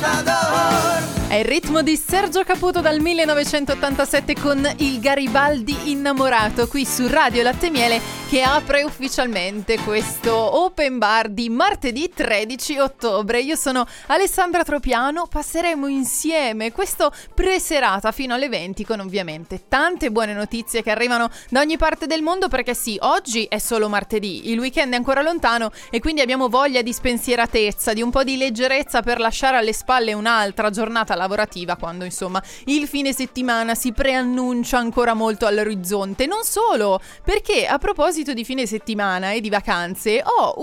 È il ritmo di Sergio Caputo dal 1987 con il Garibaldi innamorato qui su Radio Latte Miele, che apre ufficialmente questo open bar di martedì 13 ottobre. Io sono Alessandra Tropiano, passeremo insieme questo preserata fino alle 20 con ovviamente tante buone notizie che arrivano da ogni parte del mondo, perché sì, oggi è solo martedì, il weekend è ancora lontano e quindi abbiamo voglia di spensieratezza, di un po' di leggerezza per lasciare alle spalle un'altra giornata lavorativa, quando insomma il fine settimana si preannuncia ancora molto all'orizzonte. Non solo, perché a proposito di fine settimana e di vacanze ho